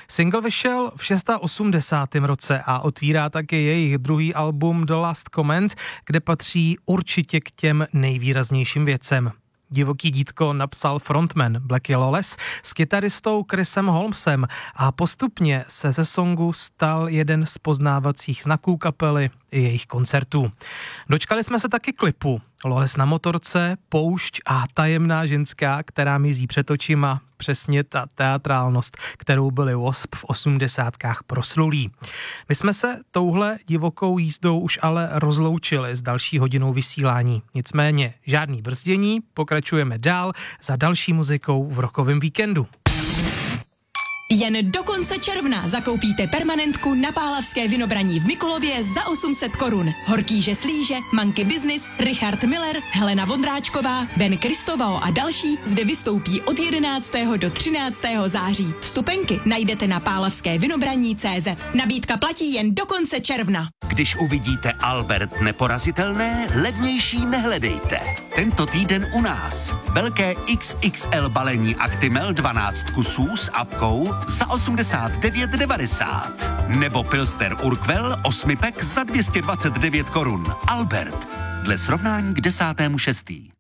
Single vyšel v 680. roce a otvírá taky jejich druhý album The Last Comment, kde patří určitě k těm nejvýraznějším věcem. Divoký dítko napsal frontman Blackie Lawless s kytaristou Chrisem Holmesem a postupně se ze songu stal jeden z poznávacích znaků kapely i jejich koncertů. Dočkali jsme se taky klipu. Lawless na motorce, poušť a tajemná ženská, která mizí před očima. Přesně ta teatrálnost, kterou byli Wasp v 80kách proslulí. My jsme se touhle divokou jízdou už ale rozloučili s další hodinou vysílání. Nicméně žádný brzdění, pokračujeme dál za další muzikou v rokovém víkendu. Jen do konce června zakoupíte permanentku na Pálavské Vinobraní v Mikulově za 800 korun. Horkýže Slíže, Monkey Business, Richard Miller, Helena Vondráčková, Ben Kristovao a další zde vystoupí od 11. do 13. září. Vstupenky najdete na pálavskévinobraní.cz. Nabídka platí jen do konce června. Když uvidíte Albert neporazitelné, levnější nehledejte. Tento týden u nás. Velké XXL balení Actimel 12 kusů s apkou za 89,90. Nebo Pilsner Urquell 8 pack za 229 korun. Albert. Dle srovnání k 10.6.